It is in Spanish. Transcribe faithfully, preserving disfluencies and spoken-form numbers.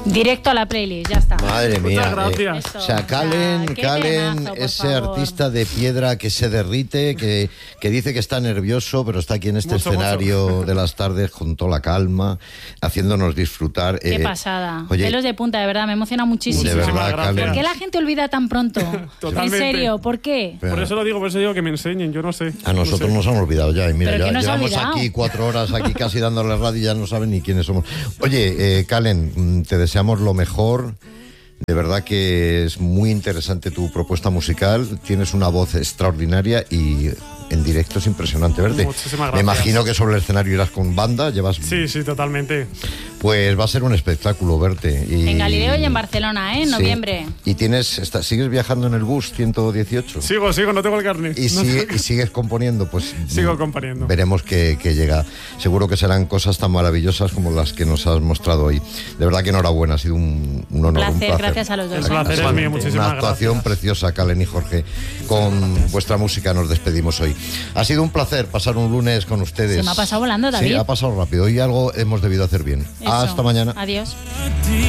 Directo a la playlist, ya está. Madre mía. Muchas gracias. Eh, o sea, Calen, Qué Calen temazo, por ese favor. artista de piedra que se derrite, que, que dice que está nervioso, pero está aquí en este Mucho, escenario mucho. de las tardes con toda la calma, haciéndonos disfrutar. Qué Eh, pasada. Oye, Pelos de punta, de verdad, me emociona muchísimo. de Muchísimas verdad, gracias. Calen. ¿Por qué la gente olvida tan pronto? Totalmente. En serio, ¿por qué? Pero- Por eso lo digo, por eso digo que me enseñen, yo no sé. A nosotros no nos han olvidado ya. Y mira, ¿Pero ya qué nos ha llevamos olvidado? aquí cuatro horas aquí casi dándole radio y ya no saben ni quiénes somos. Oye, eh, Calen, mm, te deseamos lo mejor. De verdad que es muy interesante tu propuesta musical. Tienes una voz extraordinaria y en directo es impresionante verte. Muchísimas Me gracias. imagino que sobre el escenario irás con banda, llevas... Sí, sí, totalmente. Pues va a ser un espectáculo verte. Y... En Galileo y en Barcelona, ¿eh? En Sí. noviembre. Y tienes, está- sigues viajando en el bus ciento dieciocho. Sigo, sigo, no tengo el carnet. Y, No sigue- tengo- y sigues componiendo, pues Sigo componiendo. veremos que, que llega. Seguro que serán cosas tan maravillosas como las que nos has mostrado hoy. De verdad que enhorabuena, ha sido un, un honor, Placer, un placer. gracias a los dos. El placer es Una mío, muchísimas actuación gracias. preciosa, Calen y Jorge. Con vuestra música nos despedimos hoy. Ha sido un placer pasar un lunes con ustedes. Se me ha pasado volando, David. Sí, ha pasado rápido. Hoy algo hemos debido hacer bien. Eso. Hasta mañana. Adiós.